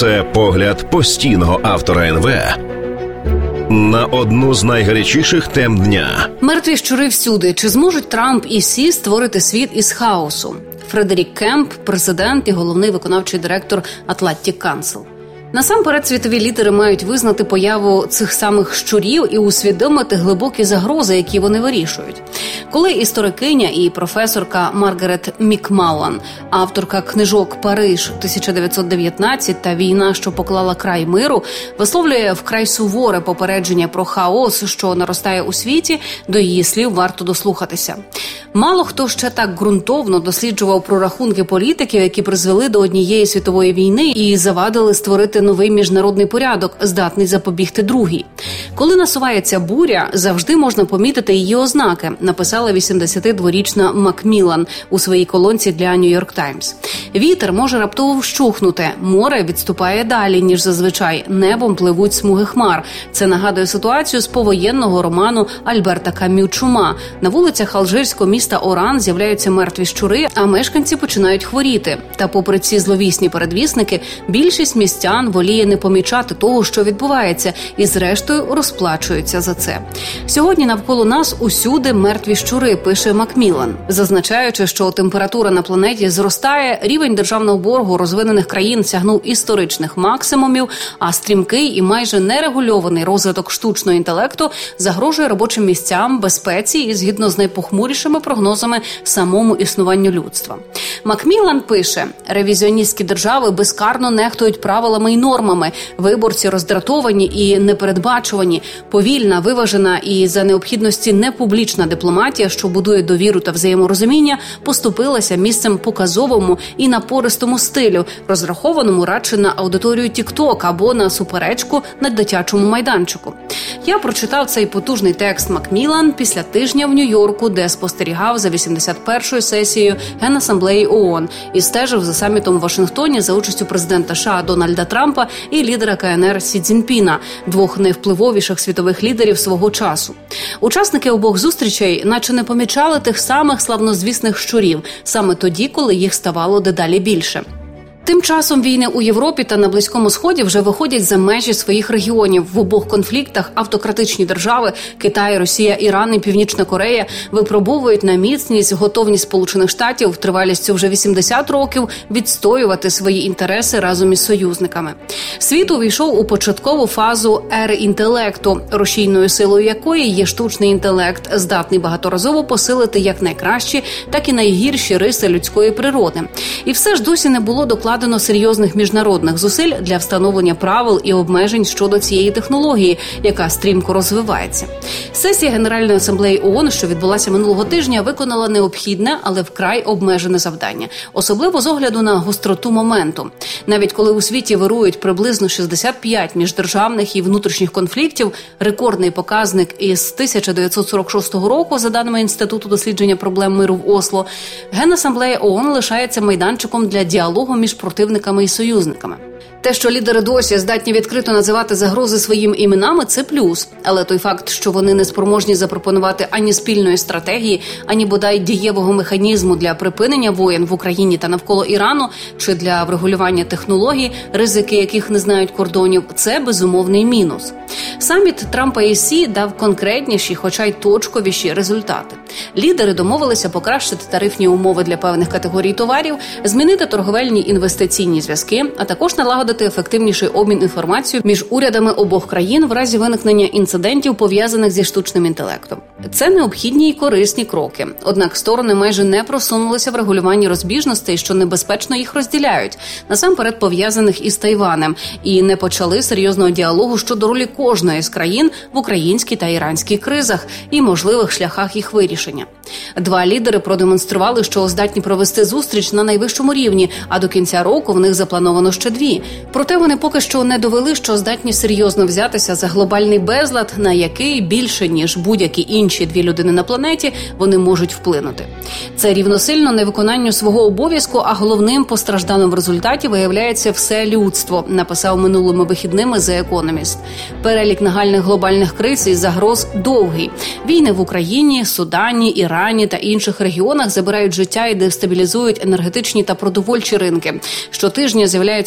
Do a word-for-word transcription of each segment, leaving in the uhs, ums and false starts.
Це погляд постійного автора ен ве на одну з найгарячіших тем дня. Мертві щури всюди. Чи зможуть Трамп і Сі створити світ із хаосу? Фредерік Кемп, президент і головний виконавчий директор Atlantic Council. Насамперед, світові лідери мають визнати появу цих самих щурів і усвідомити глибокі загрози, які вони вирішують. Коли історикиня і професорка Маргарет Мікмаллан, авторка книжок «Париж тисяча дев'ятсот дев'ятнадцять» та «Війна, що поклала край миру», висловлює вкрай суворе попередження про хаос, що наростає у світі, до її слів варто дослухатися. Мало хто ще так ґрунтовно досліджував прорахунки політиків, які призвели до однієї світової війни і завадили створити новий міжнародний порядок, здатний запобігти другій. Коли насувається буря, завжди можна помітити її ознаки, написала вісімдесятидворічна Макміллан у своїй колонці для Нью-Йорк Таймс. Вітер може раптово вщухнути, море відступає далі, ніж зазвичай, небом пливуть смуги хмар. Це нагадує ситуацію з повоєнного роману Альберта Камю «Чума». На вулицях алжирського міста Оран з'являються мертві щури, а мешканці починають хворіти. Та попри ці зловісні передвісники, більшість містян воліє не помічати того, що відбувається, і зрештою розплачуються за це. Сьогодні навколо нас усюди мертві щури, пише Макміллан. Зазначаючи, що температура на планеті зростає, рівень державного боргу розвинених країн сягнув історичних максимумів, а стрімкий і майже нерегульований розвиток штучного інтелекту загрожує робочим місцям, безпеці і, згідно з найпохмурішими прогнозами, самому існуванню людства. Макміллан пише, ревізіоністські держави безкарно нехтують правилами і нормами, виборці роздратовані і непередбачувані, повільна, виважена і за необхідності непублічна дипломатія, що будує довіру та взаєморозуміння, поступилася місцем показовому і напористому стилю, розрахованому радше на аудиторію TikTok або на суперечку на дитячому майданчику. Я прочитав цей потужний текст Макміллан після тижня в Нью-Йорку, де спостерігав за вісімдесят першою сесією Генасамблеї ООН і стежив за самітом в Вашингтоні за участю президента США Дональда Трампа і лідера ка ен ер Сі Цзіньпіна, двох найвпливовіших світових лідерів свого часу. Учасники обох зустрічей наче не помічали тих самих славнозвісних щурів, саме тоді, коли їх ставало дедалі більше. Тим часом війни у Європі та на Близькому Сході вже виходять за межі своїх регіонів. В обох конфліктах автократичні держави – Китай, Росія, Іран і Північна Корея – випробовують на міцність готовність Сполучених Штатів тривалістю вже вісімдесят років відстоювати свої інтереси разом із союзниками. Світ увійшов у початкову фазу ери інтелекту, рушійною силою якої є штучний інтелект, здатний багаторазово посилити як найкращі, так і найгірші риси людської природи. І все ж досі не було докладено Вкладено серйозних міжнародних зусиль для встановлення правил і обмежень щодо цієї технології, яка стрімко розвивається. Сесія Генеральної асамблеї ООН, що відбулася минулого тижня, виконала необхідне, але вкрай обмежене завдання, особливо з огляду на гостроту моменту. Навіть коли у світі вирують приблизно шістдесят п'ять міждержавних і внутрішніх конфліктів, рекордний показник із тисяча дев'ятсот сорок шостого року, за даними Інституту дослідження проблем миру в Осло, Генасамблея ООН лишається майданчиком для діалогу між противниками і союзниками. Те, що лідери досі здатні відкрито називати загрози своїми іменами – це плюс. Але той факт, що вони не спроможні запропонувати ані спільної стратегії, ані бодай дієвого механізму для припинення воєн в Україні та навколо Ірану, чи для врегулювання технологій, ризики яких не знають кордонів – це безумовний мінус. Саміт Трампа і Сі дав конкретніші, хоча й точковіші результати. Лідери домовилися покращити тарифні умови для певних категорій товарів, змінити торговельні інвестиційні зв'язки, а також налагодити ефективніший обмін інформацією між урядами обох країн в разі виникнення інцидентів, пов'язаних зі штучним інтелектом. Це необхідні і корисні кроки. Однак сторони майже не просунулися в регулюванні розбіжностей, що небезпечно їх розділяють, насамперед пов'язаних із Тайванем, і не почали серйозного діалогу щодо ролі кожної з країн в українській та іранській кризах і можливих шляхах їх вирішення. Два лідери продемонстрували, що здатні провести зустріч на найвищому рівні, а до кінця року в них заплановано ще дві. Проте вони поки що не довели, що здатні серйозно взятися за глобальний безлад, на який більше, ніж будь-які інші дві людини на планеті, вони можуть вплинути. Це рівносильно невиконанню свого обов'язку, а головним постраждалим в результаті виявляється все людство, написав минулими вихідними The Economist. Перелік нагальних глобальних криз і загроз довгий. Війни в Україні, Судані, Ірані та інших регіонах забирають життя і дестабілізують енергетичні та продовольчі ринки. Щотижня з'являються нові повідомлення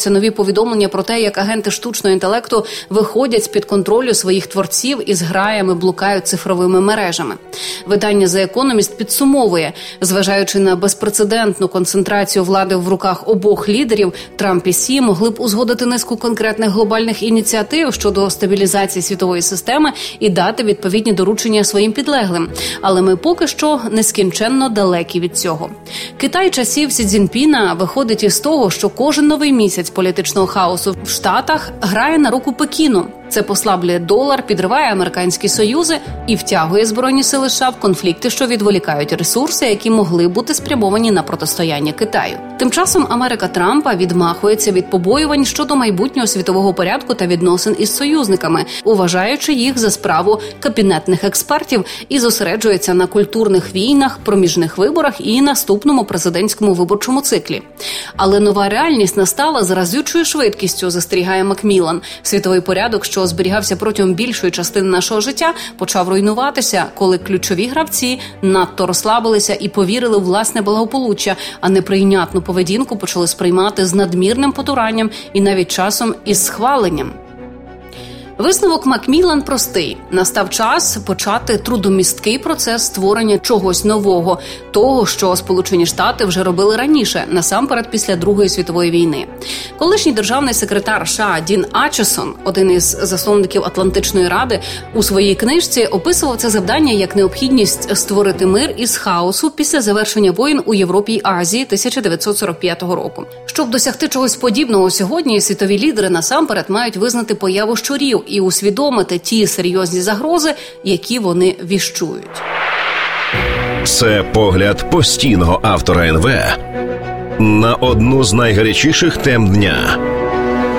повідомлення про те, як агенти штучного інтелекту виходять з-під контролю своїх творців і з граями блукають цифровими мережами. Видання The Economist підсумовує, зважаючи на безпрецедентну концентрацію влади в руках обох лідерів, Трамп і Сі могли б узгодити низку конкретних глобальних ініціатив щодо стабілізації світової системи і дати відповідні доручення своїм підлеглим. Але ми поки що нескінченно далекі від цього. Китай часів Сі Цзіньпіна виходить із того, що кожен новий місяць політичного хаосу в Штатах грає на руку Пекіну. Це послаблює долар, підриває американські союзи і втягує Збройні сили США в конфлікти, що відволікають ресурси, які могли бути спрямовані на протистояння Китаю. Тим часом Америка Трампа відмахується від побоювань щодо майбутнього світового порядку та відносин із союзниками, вважаючи їх за справу кабінетних експертів, і зосереджується на культурних війнах, проміжних виборах і наступному президентському виборчому циклі. Але нова реальність настала з разючою швидкістю, застерігає Макміллан. Світовий порядок, що зберігався протягом більшої частини нашого життя, почав руйнуватися, коли ключові гравці надто розслабилися і повірили у власне благополуччя, а неприйнятну поведінку почали сприймати з надмірним потуранням і навіть часом із схваленням. Висновок Макміллан простий. Настав час почати трудомісткий процес створення чогось нового, того, що Сполучені Штати вже робили раніше, насамперед після Другої світової війни. Колишній державний секретар США Дін Ачесон, один із засновників Атлантичної ради, у своїй книжці описував це завдання як необхідність створити мир із хаосу після завершення воєн у Європі й Азії тисяча дев'ятсот сорок п'ятого року. Щоб досягти чогось подібного сьогодні, світові лідери насамперед мають визнати появу щурів і усвідомити ті серйозні загрози, які вони віщують. Це погляд постійного автора ен ве на одну з найгарячіших тем дня.